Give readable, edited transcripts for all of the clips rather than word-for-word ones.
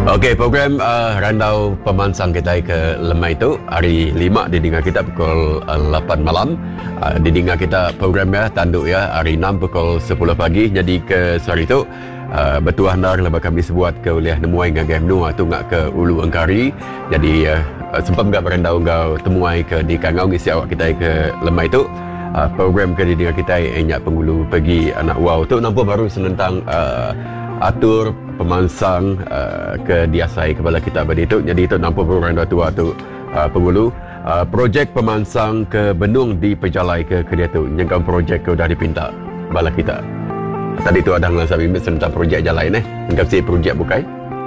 Okey, program Randau Pemansang kita ke Lemai itu hari 5 didengar kita pukul 8 malam. Didengar kita program ya, tanduk ya, hari 6 pukul 10 pagi. Jadi ke hari itu bertuah ndar lepas kami sebuat ke uliah nemuai ngagai menua tu ngak ke Ulu Engkari. Jadi sempat enggak berendau engkau temuai ke di Kangau ngisi awak kita ke Lemai itu. Program ke didengar kita enyak pengulu pergi anak wow tu nampak baru senentang atur pemansang ke diasai kepala kita pada itu. Jadi itu nampak program tua tu pengulu projek pemansang ke benung di pejalai ke dia tu nyengkam projek ke dah dipinta bala kita. Tadi tu ada ngelasa bimbit tentang projek jalan nyengkam si projek bukai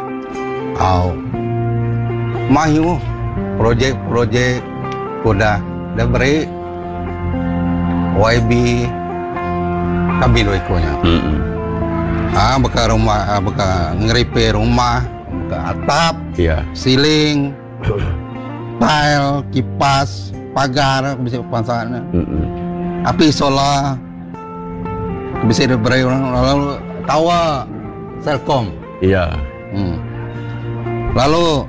mahu projek kuda dah beri YB kami dua ikonya. Beka rumah, beka ngeripe rumah, beka atap, siling, tile, kipas, pagar, bisa pasangannya. Api solar, bisa diberi orang lalu tawa, Selkom. Iya. Lalu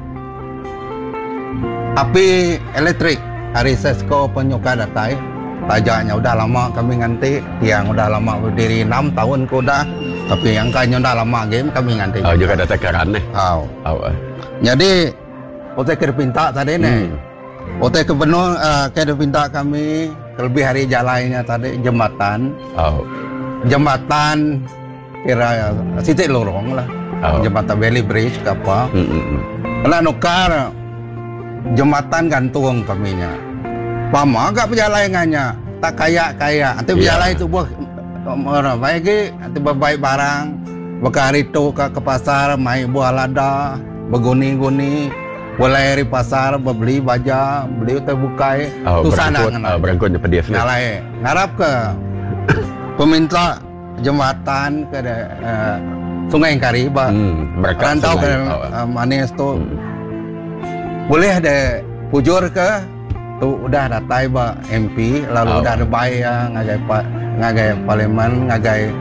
api elektrik, hari Sesko penyuka datai. Pajaknya udah lama kami nganti, yang udah lama berdiri 6 tahun ko udah, tapi yang kayaknya udah lama game kami nganti. Juga ada tekaran Jadi otak kerpinta tadi nih. Otak kebenung kerpinta kami lebih hari jalannya tadi jembatan. Jembatan kira sitik lorong lah. Jembatan Valley Bridge ke apa. Karena nukar jembatan gantung kaminya. Pama agak perjalanannya tak kaya. Nanti berjalan itu buah orang baik nanti berbaik barang. Bekari itu ke pasar, main buah lada, berguni-guni, boleh di pasar, beli baja, beli terbukai. Tu sana berangkutnya pedih. Ngarap ke peminta jembatan ke Sungai Engkari, rantau ke Manis tu. Boleh ada pujur ke tu udah datai ba MP lalu udah ada bayar ngagai parlimen ngagai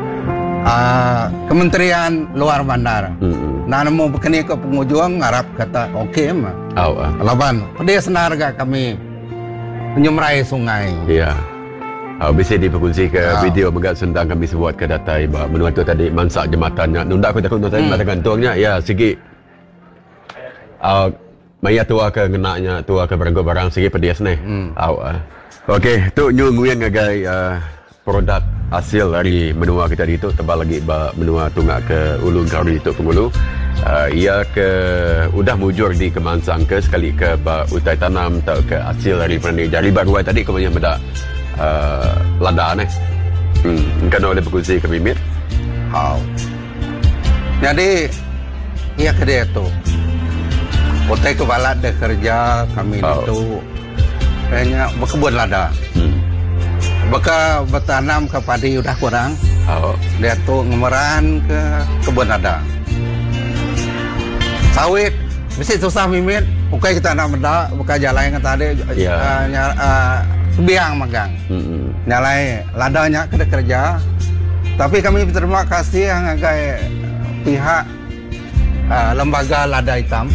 kementerian luar bandar. Nah nemu bekeni ke penghujung ngarap kata okey mah. Laban dia senar gak kami menyemrai sungai. Iya. Bisa diperkongsi ke video megat sentang kami sebuat ke datai ba menua tu tadi mansak jembatannya. Nunda aku takut tadi mata gantungnya ya segi Maya tua ke ngenaknya, tua ke barang segi pedias nih. Okey, tu nyung ngagai produk hasil dari menua kita itu tebal lagi menua tungak ke Ulu Engkari itu pengulu. Ia ke udah mujur di Kemansang ke sekali ke utai tanam atau ke hasil dari perni jari baru tadi kemudian benda lada nih. Kan oleh berkongsi ke bimit. Jadi ia ke dia tu. Otai kepala ada kerja kami itu kayaknya berkebun lada. Beka bertanam ke padi udah kurang. Dia tu ngemeran ke kebun lada. Sawit mesti susah mimit. Bukai kita nak benda, bukai jalan yang tadi biang magang. Nyalai ladanya kena kerja. Tapi kami berterima kasih yang agak pihak lembaga lada hitam.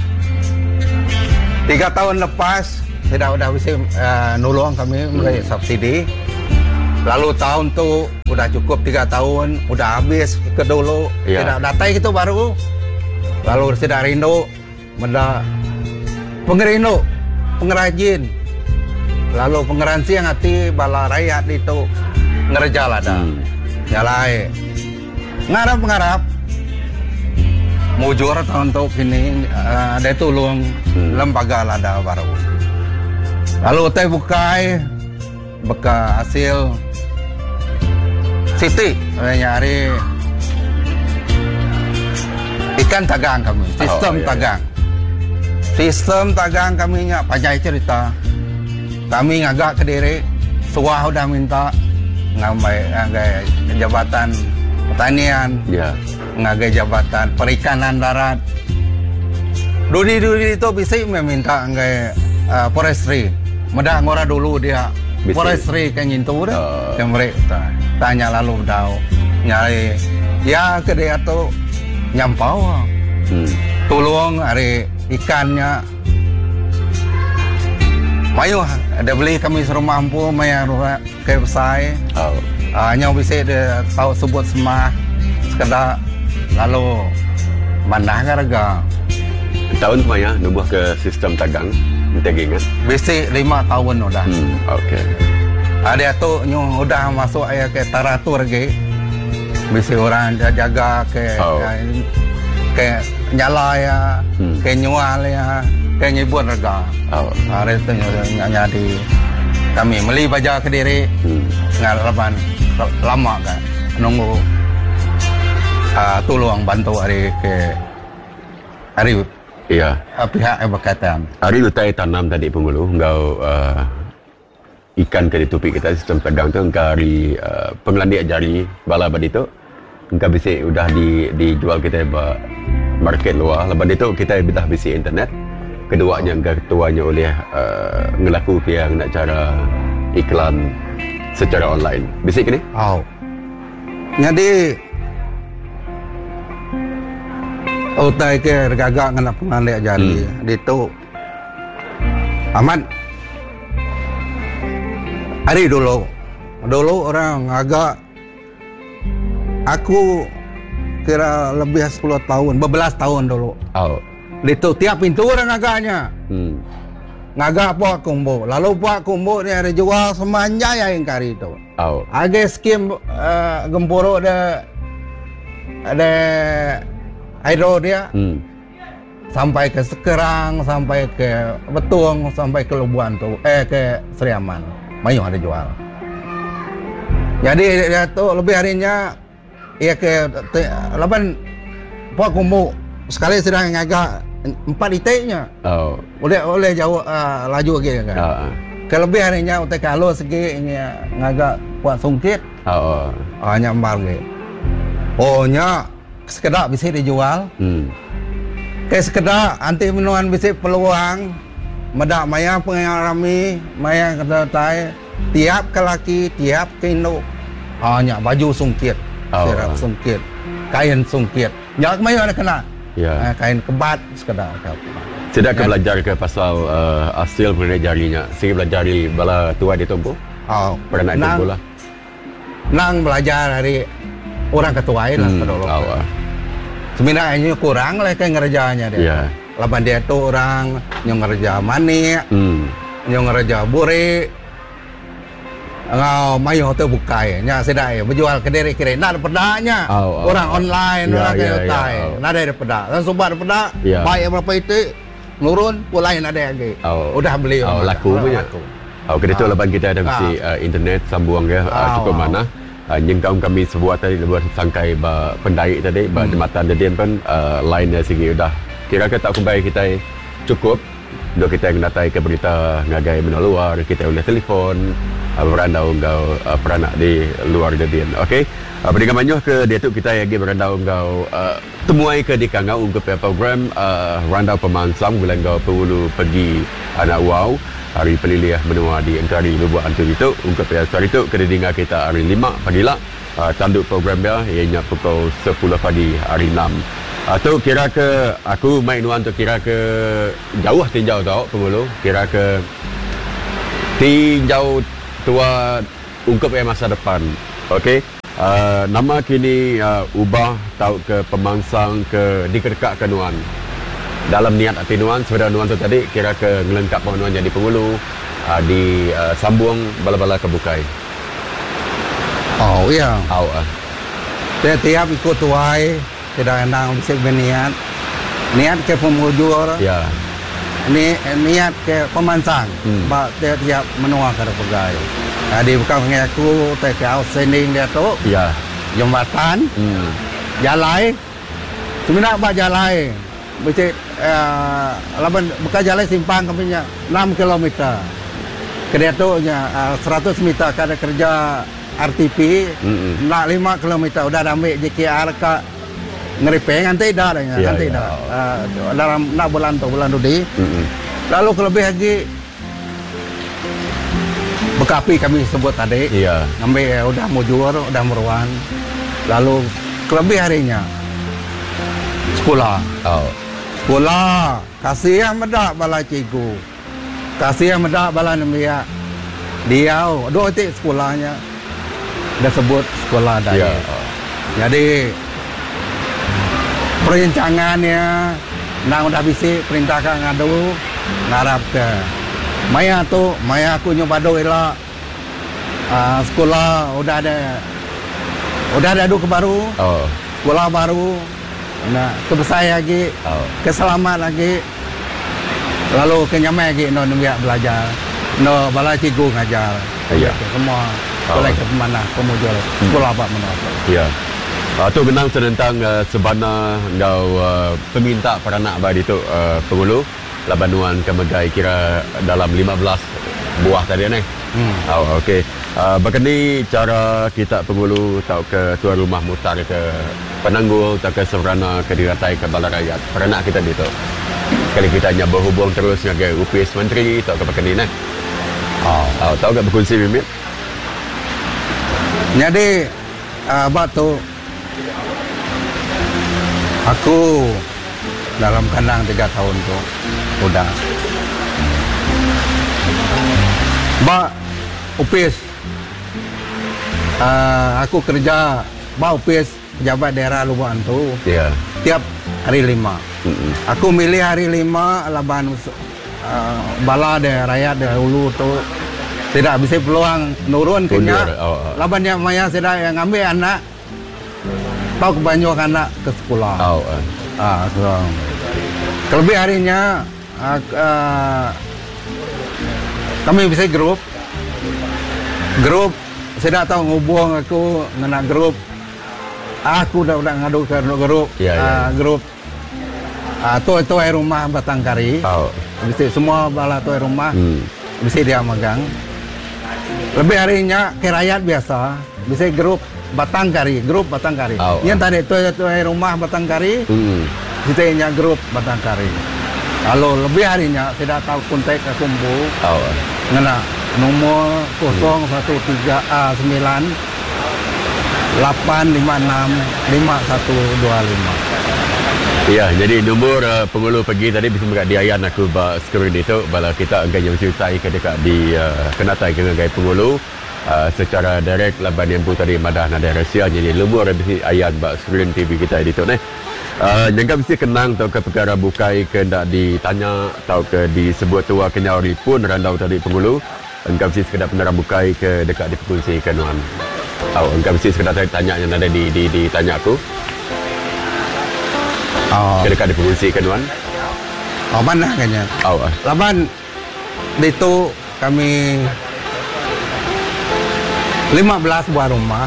3 tahun lepas tidak udah bisa nolong kami mulai subsidi. Lalu tahun tu udah cukup 3 tahun, udah habis ke dulu. Tidak datai itu baru. Lalu tidak rindu, benda pengerindu, pengrajin. Lalu pengeransi yang hati bala rakyat itu ngerja lada. Nyalai. Ngarap. Mujur tahun tu kini ada tolong lembaga lada baru. Lalu teh bukai beka hasil siti nyari ikan tagang kami, sistem tagang kami nya pajai cerita. Kami ngagak ke diri, suah udah minta ngagai jabatan pertanian. Ngagai jabatan perikanan darat. Dudi itu bisa meminta ngagai forestry. Medah ngora dulu dia forestry kan ngintu dah. Mereka tanya lalu dah nyari ya ke dia tu nyampau. tolong hari ikannya. Mayu ada beli kami suruh mampu mayar ke besai. Hanya bisa dia tahu sebut semah sekedar lalu mana harga. Tahun maya nubuh ke sistem tagang tagingan. Bisa 5 tahun udah. Okey. Ada tu nyu udah masuk ayah ke taratur lagi. Bisa orang jaga ke nyala ya, ke nyual ya, ke nyebut harga. Hari itu nyanyi di kami beli baja ke diri ngalaman lama kan nunggu tolong bantu hari ke hari pihak yang berkaitan. Hari utai tanam tadi Pengulu engkau ikan ke topik kita sistem tagang tu engkau hari pengelandik jari bala badi tu engkau bisa udah dijual kita market luar. Lepas itu kita dah bisi internet. Keduanya engkau ketuanya oleh ngelaku yang nak cara iklan secara online. Bisik ni? Jadi utai ke gagak ngena pengelandik jari. Itu aman. Hari dulu orang agak aku kira lebih 10 tahun, 12 tahun dulu. Itu tiap pintu orang agaknya. Ngagak puak kumbu. Lalu puak kumbu ni ada jual semanja yang kari itu. Ada skim gempuro ada hidro dia. Sampai ke Sekerang, sampai ke Betung, sampai ke Lubuan tu, ke Seriaman. Mayu ada jual. Jadi dia tu lebih harinya ia ke 8 puak kumbu sekali sedang ngagak 4 itiknya. Boleh jauh laju lagi kan. Kelebih harinya utai kalau segi ini ngagak puak sungkit. Hanya embar lagi. Nya sekedar bisa dijual. Ke sekedar anti minuan bisa peluang medak maya pengarami maya kata tiap ke laki tiap ke induk hanya baju sungkit serap sungkit kain sungkit jak maya ada kena kain kebat sekedar tidak ke belajar ke pasal hasil pengelandik jarinya sehingga belajar di bala tua di Tombo pernah itu pula nang belajar dari orang ketua lah kedolo sebenarnya kurang lah ke ngerjanya dia laban dia tu orang yang ngerja manik yang ngerja buri ngau mayu tu bukai nya sedai berjual ke diri kira nak pedanya orang online orang ke utai nak ada peda dan sobat peda baik berapa itu nurun pula lain ada lagi udah beli laku punya kita tu laban kita ada mesti internet sambung ya cukup mana yang kami sebuah tadi lepas sangkai pendai tadi jembatan tadi pun lainnya segi udah kira tak kembali kita cukup untuk kita yang datai ke berita ngagai benda luar kita boleh telefon berandau engkau peranak di luar jadian. Okey, dengan banyak ke dia tu kita lagi berandau engkau temuai ke di kangau untuk program randau pemansam bulan engkau perlu pergi anak wow hari peliliah menua di Engkari Lubuk Antu itu untuk hari itu kena dengar kita hari 5 pagi lah tanduk program dia ianya pukul 10 pagi hari 6 atau kira ke aku main nuan tu kira ke jauh tinjau tau pengulu kira ke tinjau tua ungkap masa depan. Okey, nama kini ubah tau ke pemangsang ke dikedekak ke nuan dalam niat hati nuan sebenarnya nuan tu tadi kira ke ngelengkap nuan jadi pengulu di sambung bala-bala kebukai. Iya. Tiap ikut tuai tidak enak bisa berniat niat ke pemujur niat ke pemansang tiap menua ke pegawai jadi bukan mengaku ke outstanding dia tu jembatan jalai sebenarnya apa jalai bisa bukan jalai simpang kaminya 6 km ke dia tu 100 meter kada kerja RTP nak 5 km udah ambil JKR ke ngeripeng nanti dah nanti dah dalam nak bulan tu di lalu kelebih lagi bekapi kami sebut tadi ambil udah mujur udah meruan lalu kelebih harinya sekolah sekolah kasih yang medak bala cikgu, kasih yang medak bala nemia dia dua titik sekolahnya dah sebut sekolah dah. Jadi perencangannya nang udah bisa perintahkan ngadu ngarap ke Maya aku nyoba do elak sekolah udah ada dua baru sekolah baru nah kebesar lagi keselamat lagi lalu kenyamai lagi no nemia belajar no bala cikgu ngajar semua sekolah ke mana pemujul sekolah apa mana tu genang tentang sebana ngau peminta peranak badi tu penghulu labanuan kemegai kira dalam 15 buah tadi ni. Okey. Begini cara kita penghulu tau ke tuan rumah mutar ke penanggul tau ke seberana ke diratai ke bala rakyat peranak kita di tu. Kali kita hanya berhubung terus dengan UPS Menteri tau ke begini ni. Tahu ke berkongsi Mimit? Jadi batu aku dalam kandang 3 tahun tu udah UPS aku kerja UPS pejabat daerah Lubuan tu tiap hari 5 aku milih hari 5 laban bala de rakyat de hulu tu tidak bisa peluang nurun kenya laban yang maya tidak yang ambil anak tahu kebanyakan anak ke sekolah. Kelebih harinya kami bisa grup saya tak tahu ngubung aku ngena grup aku udah ngadu ke grup grup tu rumah Batangkari bisa semua bala tu rumah bisa dia megang lebih harinya ke rakyat biasa bisa grup Batangkari yang tadi tu rumah Batangkari kita grup Batangkari lalu lebih harinya saya tahu kontak ke kumbu ngena nomor 013 9 856 5125. Jadi nombor penghulu pergi tadi bisa mereka diayan aku skrin itu bala kita enggan yang certai ke dekat di kenatai ke ngai penghulu secara direct laban yang pun tadi madah nada rahsia jadi nombor bisa ayan bak skrin TV kita itu ni. Yang mesti kenang tau ke perkara bukai ke ndak ditanya tau ke disebut tua kenyauri pun randau tadi penghulu engkau mesti sekedar penerang bukai ke dekat di perkongsi kenuan. Engkau mesti sekedar tanya yang ada ditanya aku. Ke dekat di perkongsi kenuan. Mana kayaknya? Laban itu kami 15 buah rumah.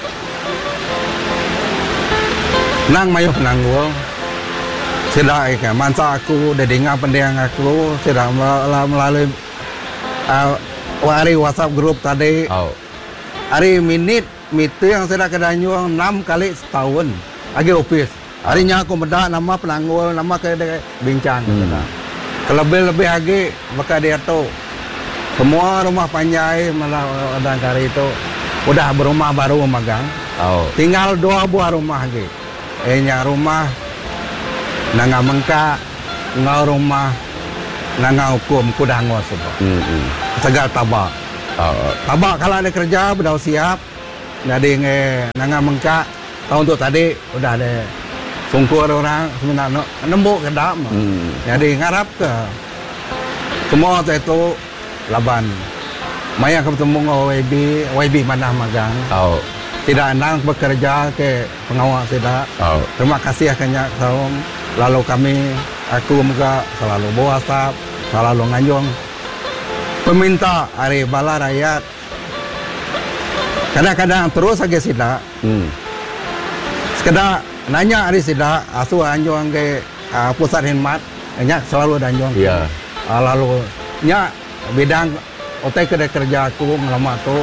Nang mayu penanggul. Sudah mansa aku, dengar pendengar aku, sudah melalui hari WhatsApp grup tadi. Hari meeting yang sudah kedanyuang 6 kali setahun. Lagi office. Harinya aku medak nama penanggul, nama ke bincang. Kelebih-lebih lagi maka dia tu semua rumah panjai malah kali itu udah berumah baru megang. Tinggal 2 buah rumah lagi. Rumah nanga mengka ngau rumah nanga hukum kudah ngos segal tabak kalau ada kerja udah siap jadi nanga mengka tahun tu tadi udah ada sungkur orang sebenarnya nembuk ke dalam jadi ngarap ke semua itu laban maya ketemu YB mana magang tidak nang bekerja ke pengawal tidak. Terima kasih akhirnya kaum. Lalu aku juga selalu WhatsApp, selalu ngajong peminta hari bala rakyat. Kadang-kadang terus aja tidak. Sekedar nanya hari tidak, asu anjong ke pusat khidmat, nyak selalu anjong. Lalu nyak bidang otak kerja aku ngelamar tu.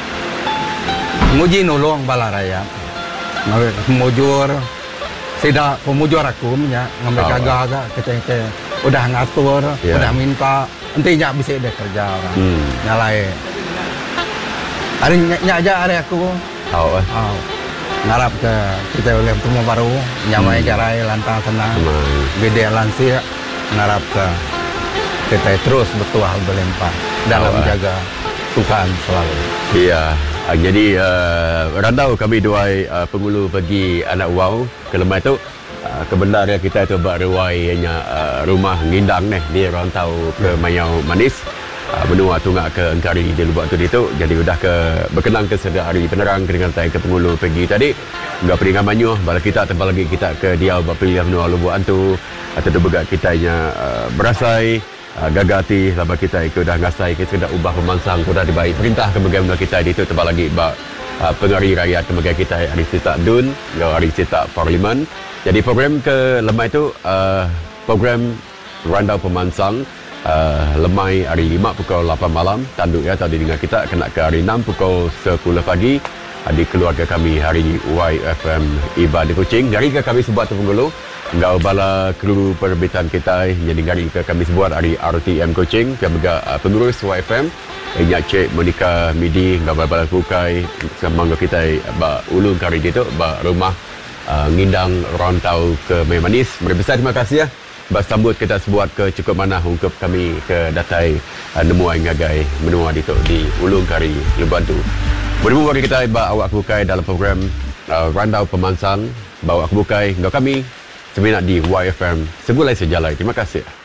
Nguji nolong bala rakyat. Pemujur tidak pemujur aku ngambil agak keceng udah ngatur, udah minta nanti bisa dia kerja orang. Nyalai. Hari aja hari aku. ngarap ke kita oleh temu baru nyamai jarai lantang senang beda lansia ngarap ke kita terus bertuah berlimpah dalam menjaga Tuhan selalu. Iya, jadi randau kami duai pengulu bagi anak wow ke lemai tu kebenaran kita tu buat ruainya rumah ngindang di rantau ke Mayau Manis menua tunggak ke Engkari di lubak tu itu. Jadi udah ke berkenang ke sedari penerang dengan tay ke pengulu pergi tadi enggak peringan manyuh bala kita tebal lagi kita ke dia buat pilih menua lubuk antu atau tu begat kitanya berasai gagati sebab kita ikut dah ngasai kita dah ubah pemansang sudah dibaik perintah ke bagaimana kita itu tebal lagi bak pengari rakyat ke bagaimana kita hari sitak dun hari sitak parlimen. Jadi program ke lemai itu program randau pemansang lemai hari 5 pukul 8 malam tanduk ya tadi dengan kita kena ke hari 6 pukul 10 pagi di keluarga kami hari YFM Iba di Kuching. Dari ke kami sebuat tepung Enggak bala kru perbitan kita jadi hari ke kami sebuat hari RTM Kuching yang juga pengurus YFM Inyak Cik Monika Midi enggak bala kukai sama kita ulung kari itu rumah ngindang rantau ke Mayau Manis. Besar terima kasih ya. Sambut kita sebuat ke cukup mana untuk kami ke datai nemuai ngagai menua di ulung kari Lebantu. Bertemu bagi kita awak bukai dalam program Randau Pemansang bawa bukai enggak kami sebenarnya di YFM Segulai Sejalai. Terima kasih.